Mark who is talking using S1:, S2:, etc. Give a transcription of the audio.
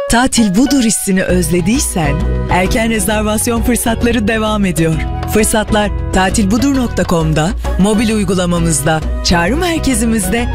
S1: Tatil budur hissini özlediysen, erken rezervasyon fırsatları devam ediyor. Fırsatlar tatilbudur.com'da, mobil uygulamamızda, çağrı merkezimizde